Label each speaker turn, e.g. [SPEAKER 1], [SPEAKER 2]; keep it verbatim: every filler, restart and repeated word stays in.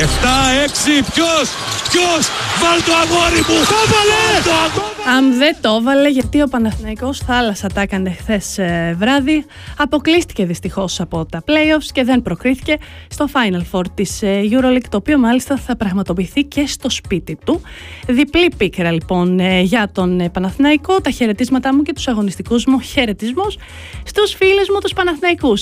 [SPEAKER 1] επτά έξι, ποιος, ποιος, βάλ το αγόρι μου, το βάλε!
[SPEAKER 2] Αν δεν το έβαλε, γιατί ο Παναθηναϊκός θάλασσα τα έκανε χθες ε, βράδυ, αποκλείστηκε δυστυχώς από τα playoffs και δεν προκρίθηκε στο Final Four της ε, EuroLeague, το οποίο μάλιστα θα πραγματοποιηθεί και στο σπίτι του. Διπλή πίκρα λοιπόν ε, για τον ε, Παναθηναϊκό, τα χαιρετίσματά μου και τους αγωνιστικούς μου χαιρετισμούς στους φίλους μου τους Παναθηναϊκούς.